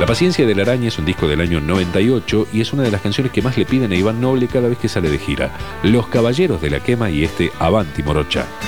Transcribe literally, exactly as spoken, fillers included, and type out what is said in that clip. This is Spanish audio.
La paciencia de la araña es un disco del año noventa y ocho y es una de las canciones que más le piden a Iván Noble cada vez que sale de gira. Los Caballeros de la Quema y este Avanti Morocha.